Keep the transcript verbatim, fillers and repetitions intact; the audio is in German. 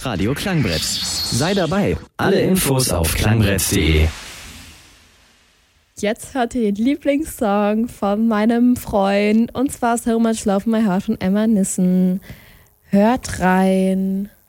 Das Radio Klangbrett. Sei dabei. Alle Infos auf klangbrett punkt de. Jetzt hört ihr den Lieblingssong von meinem Freund. Und zwar So Much Love My Heart von Emma Nissen. Hört rein.